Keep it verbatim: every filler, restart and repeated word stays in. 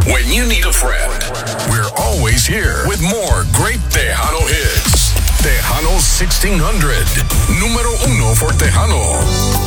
when you need a friend. We're always here with more great Tejano hits. Tejano sixteen hundred, número uno for Tejanos.